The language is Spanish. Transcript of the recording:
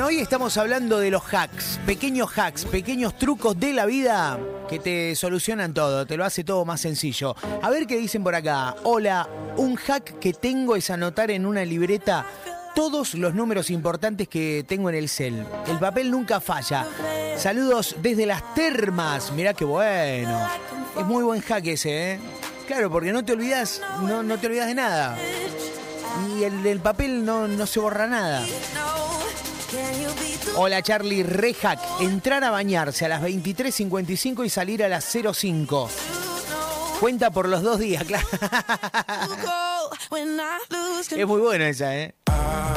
Bueno, hoy estamos hablando de los hacks, pequeños trucos de la vida que te solucionan todo, te lo hace todo más sencillo. A ver qué dicen por acá. Hola, un hack que tengo es anotar en una libreta todos los números importantes que tengo en el cel. El papel nunca falla. Saludos desde las termas. Mirá qué bueno. Es muy buen hack ese, ¿eh? Claro, porque no te olvidas, no te olvidas de nada. Y el papel no se borra nada. Hola Charlie, rehack. Entrar a bañarse a las 23:55 y salir a las 05. Cuenta por los 2 días, claro. Es muy buena esa, ¿eh?